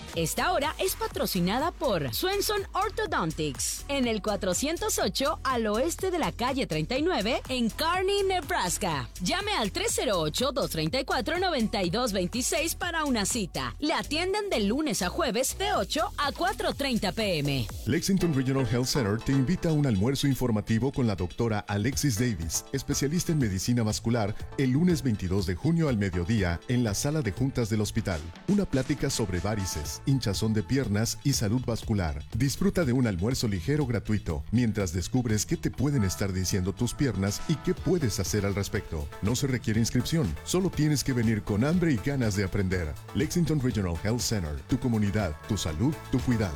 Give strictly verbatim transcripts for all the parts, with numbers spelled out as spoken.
Esta hora es patrocinada por Swenson Orthodontics, en el cuatrocientos ocho al oeste de la calle treinta y nueve, en Kearney, Nebraska. Llame al tres cero ocho, dos tres cuatro, nueve dos dos seis para una cita. Le atienden de lunes a jueves de ocho a cuatro treinta pm. Lexington Regional Health Center te invita a un almuerzo informativo con la doctora Alexis Davis, especialista en medicina vascular, el lunes veintidós de junio al mediodía en la sala de juntas del hospital. Una plática sobre varices, hinchazón de piernas y salud vascular. Disfruta de un almuerzo ligero gratuito mientras descubres qué te pueden estar diciendo tus piernas y qué puedes hacer al respecto. No se requiere inscripción, solo tienes que venir con hambre y ganas de aprender. Lexington Regional Health Center, tu comunidad, tu salud, tu cuidado.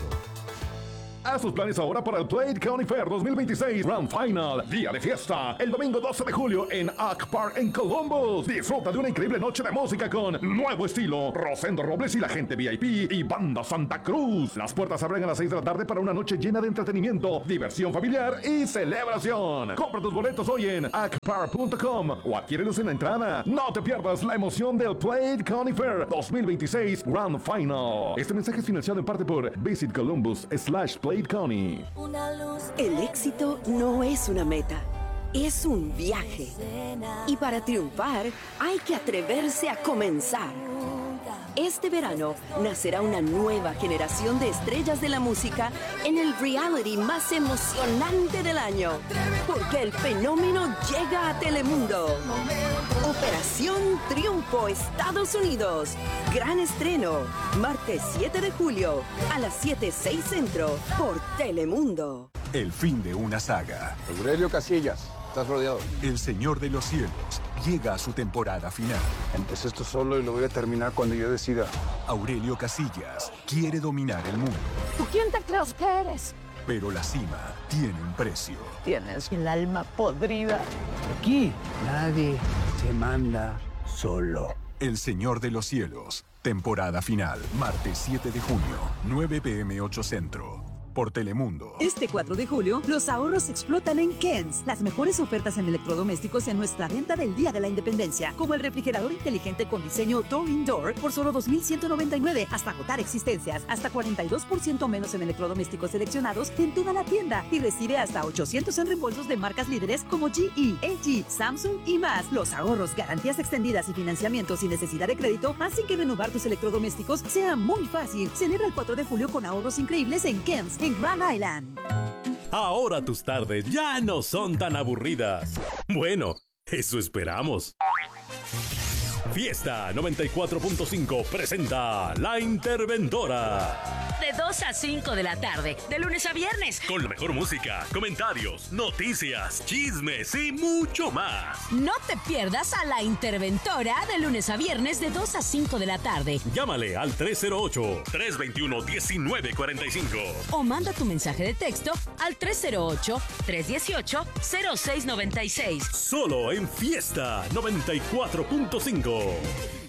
Haz tus planes ahora para el Plate County Fair dos mil veintiséis Grand Final, día de fiesta, el domingo doce de julio en Oak Park en Columbus. Disfruta de una increíble noche de música con Nuevo Estilo, Rosendo Robles y la gente V I P y Banda Santa Cruz. Las puertas abren a las seis de la tarde para una noche llena de entretenimiento, diversión familiar y celebración. Compra tus boletos hoy en oak park punto com o adquiérelos en la entrada. No te pierdas la emoción del Plate County Fair dos mil veintiséis Grand Final. Este mensaje es financiado en parte por Visit Columbus slash Plate County. El éxito no es una meta, es un viaje. Y para triunfar hay que atreverse a comenzar. Este verano nacerá una nueva generación de estrellas de la música en el reality más emocionante del año. Porque el fenómeno llega a Telemundo. Operación Triunfo Estados Unidos. Gran estreno, martes siete de julio a las siete seis centro por Telemundo. El fin de una saga. Aurelio Casillas, estás rodeado. El Señor de los Cielos llega a su temporada final. Empecé esto solo y lo voy a terminar cuando yo decida. Aurelio Casillas quiere dominar el mundo. ¿Tú quién te crees que eres? Pero la cima tiene un precio. Tienes el alma podrida. Aquí nadie se manda solo. El Señor de los Cielos, temporada final, martes siete de junio, nueve pm ocho centro. Por Telemundo. Este cuatro de julio, los ahorros explotan en Kens. Las mejores ofertas en electrodomésticos en nuestra venta del Día de la Independencia, como el refrigerador inteligente con diseño Door Indoor por solo dos mil ciento noventa y nueve hasta agotar existencias, hasta cuarenta y dos por ciento menos en electrodomésticos seleccionados en toda la tienda y recibe hasta ochocientos en reembolsos de marcas líderes como G E, L G, Samsung y más. Los ahorros, garantías extendidas y financiamientos sin necesidad de crédito hacen que renovar tus electrodomésticos sea muy fácil. Celebra el cuatro de julio con ahorros increíbles en Kens, en Grand Island. Ahora tus tardes ya no son tan aburridas. Bueno, eso esperamos. Fiesta noventa y cuatro punto cinco presenta La Interventora. De dos a cinco de la tarde, de lunes a viernes. Con la mejor música, comentarios, noticias, chismes y mucho más. No te pierdas a La Interventora de lunes a viernes de dos a cinco de la tarde. Llámale al tres cero ocho, tres dos uno, uno nueve cuatro cinco. O manda tu mensaje de texto al tres cero ocho, tres uno ocho, cero seis nueve seis. Solo en Fiesta noventa y cuatro punto cinco.